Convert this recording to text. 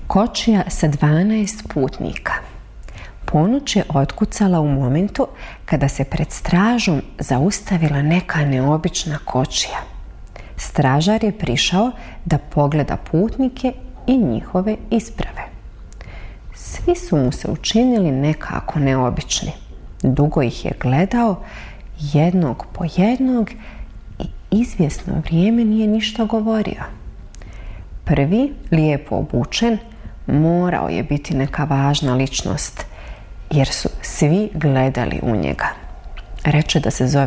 Kočija sa 12 putnika. Ponoć je otkucala u momentu kada se pred stražom zaustavila neka neobična kočija. Stražar je prišao da pogleda putnike i njihove isprave. Svi su mu se učinili nekako neobični. Dugo ih je gledao, jednog po jednog, i izvjesno vrijeme nije ništa govorio. Prvi, lijepo obučen, morao je biti neka važna ličnost, jer su svi gledali u njega. Reče da se zove